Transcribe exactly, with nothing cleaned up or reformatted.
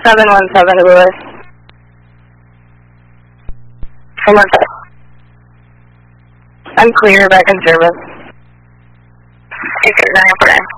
seven one seven to Lewis. From our side. I'm clear, back in service. Eight six nine for nine.